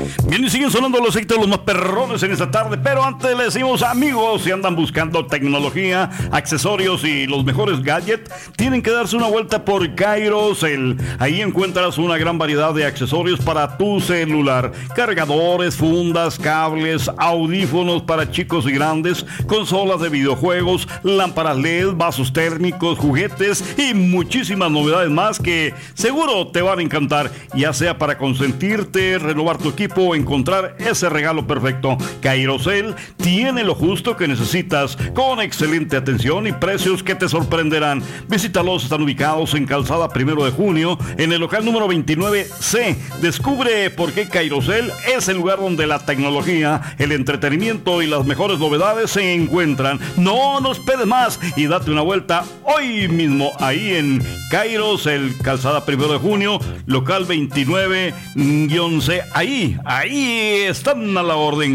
Bien, y siguen sonando los éxitos los más perrones en esta tarde, pero antes les decimos, amigos, si andan buscando tecnología, accesorios y los mejores gadgets, tienen que darse una vuelta por Kairos. Ahí encuentras una gran variedad de accesorios para tu celular, cargadores, fundas, cables, audífonos para chicos y grandes, consolas de videojuegos, lámparas LED, vasos térmicos, juguetes y muchísimas novedades más que seguro te van a encantar, ya sea para consentirte, renovar tu equipo o encontrar ese regalo perfecto. Cairosel tiene lo justo que necesitas, con excelente atención y precios que te sorprenderán. Visítalos, están ubicados en Calzada 1 de Junio, en el local número 29C. Descubre por qué Cairosel es el lugar donde la tecnología, el entretenimiento y las mejores novedades se encuentran. No nos esperes más y date una vuelta hoy mismo ahí en Kairos, el Calzada 1 de Junio, local 29-C. Ahí están a la orden.